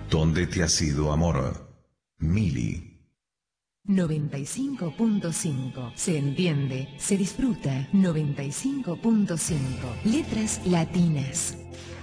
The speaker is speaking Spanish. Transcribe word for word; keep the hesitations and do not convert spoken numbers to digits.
¿Dónde te has ido, amor? Mili. noventa y cinco punto cinco. Se entiende, se disfruta. noventa y cinco punto cinco. Letras latinas.